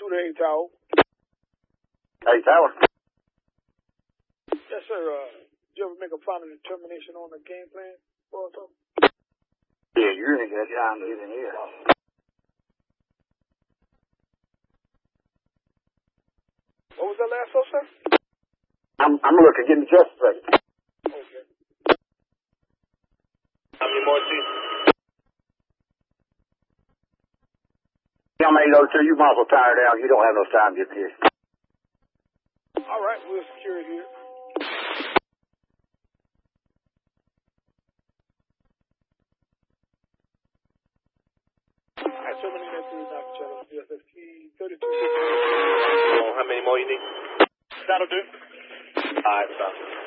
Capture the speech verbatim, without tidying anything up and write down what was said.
to the A Tower. A Tower? Yes, sir. Uh, did you ever make a final determination on the game plan for us? Yeah, you're in a good time to get in here. What was that last one, sir? I'm, I'm looking. Give me just a second. Okay. How many more, Chief? Young man, you know, too, you might as well tire down. You don't have enough time to get here. All right, we'll secure it here. All right, terminating that three nine channel, C S S key thirty-two. Oh, how many more you need? That'll do. All right, stop.